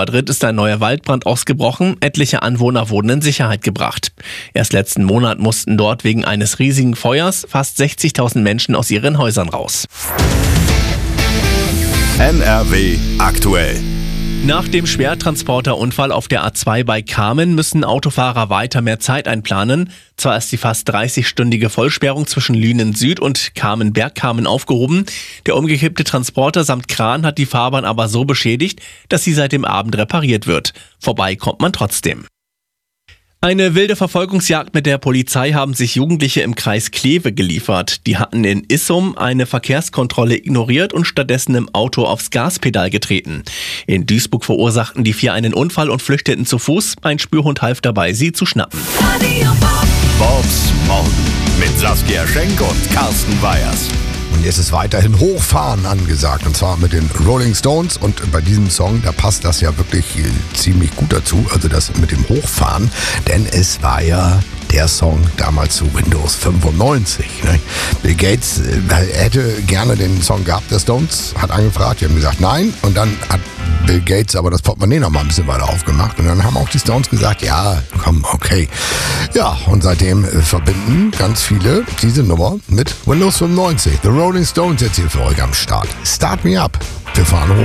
Madrid ist ein neuer Waldbrand ausgebrochen. Etliche Anwohner wurden in Sicherheit gebracht. Erst letzten Monat mussten dort wegen eines riesigen Feuers fast 60.000 Menschen aus ihren Häusern raus. NRW aktuell. Nach dem Schwertransporterunfall auf der A2 bei Kamen müssen Autofahrer weiter mehr Zeit einplanen. Zwar ist die fast 30-stündige Vollsperrung zwischen Lünen Süd und Kamen-Bergkamen aufgehoben. Der umgekippte Transporter samt Kran hat die Fahrbahn aber so beschädigt, dass sie seit dem Abend repariert wird. Vorbei kommt man trotzdem. Eine wilde Verfolgungsjagd mit der Polizei haben sich Jugendliche im Kreis Kleve geliefert. Die hatten in Issum eine Verkehrskontrolle ignoriert und stattdessen im Auto aufs Gaspedal getreten. In Duisburg verursachten die 4 einen Unfall und flüchteten zu Fuß. Ein Spürhund half dabei, sie zu schnappen. Bobs Morgen mit Saskia Schenk und Carsten Weyers. Und jetzt ist weiterhin Hochfahren angesagt, und zwar mit den Rolling Stones. Und bei diesem Song, da passt das ja wirklich ziemlich gut dazu, also das mit dem Hochfahren. Denn es war ja der Song damals zu Windows 95. Ne? Bill Gates hätte gerne den Song gehabt, der Stones, hat angefragt, die haben gesagt nein. Und dann hat Bill Gates aber das Portemonnaie noch mal ein bisschen weiter aufgemacht. Und dann haben auch die Stones gesagt, ja, komm, okay. Ja, und seitdem verbinden ganz viele diese Nummer mit Windows 95. The Rolling Stones jetzt hier für euch am Start. Start me up. Wir fahren hoch.